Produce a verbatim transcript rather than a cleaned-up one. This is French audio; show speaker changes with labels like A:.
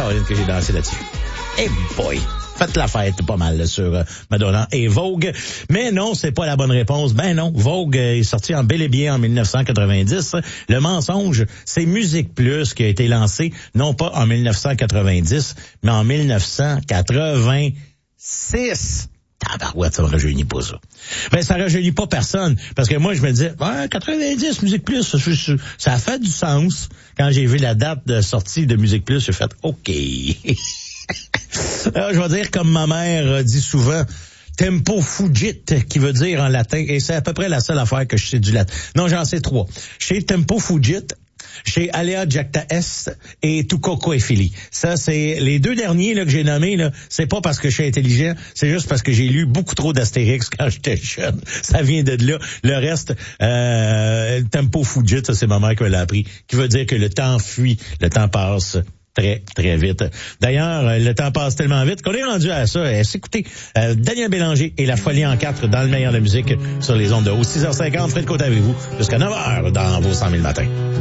A: Colin, que j'ai dansé là-dessus. Hey boy! Faites la fête pas mal là, sur euh, Madonna et Vogue. Mais non, c'est pas la bonne réponse. Ben non, Vogue euh, est sorti en bel et bien en dix-neuf cent quatre-vingt-dix. Le mensonge, c'est Musique Plus qui a été lancé, non pas en dix-neuf cent quatre-vingt-dix, mais en dix-neuf cent quatre-vingt-six. Tabarouette, ça me rajeunit pas, ça. Ben, ça rajeunit pas personne. Parce que moi, je me disais, ouais, quatre-vingt-dix, Musique Plus, ça, ça a fait du sens. Quand j'ai vu la date de sortie de Musique Plus, j'ai fait, OK. Alors, je vais dire comme ma mère dit souvent, tempo fugit, qui veut dire en latin, et c'est à peu près la seule affaire que je sais du latin. Non, j'en sais trois. Chez tempo fugit, chez Alea Jacta Est et Tukoko et Philly. Ça, c'est les deux derniers là que j'ai nommés, là. C'est pas parce que je suis intelligent, c'est juste parce que j'ai lu beaucoup trop d'Astérix quand j'étais jeune. Ça vient de là. Le reste, euh, tempo fugit, ça c'est ma mère qui me l'a appris, qui veut dire que le temps fuit, le temps passe très, très vite. D'ailleurs, le temps passe tellement vite qu'on est rendu à ça. Écoutez, euh, Daniel Bélanger et La Folie en quatre dans le meilleur de la musique sur les ondes de haut. six heures cinquante, Fred Côté avec vous jusqu'à neuf heures dans vos cent mille matins.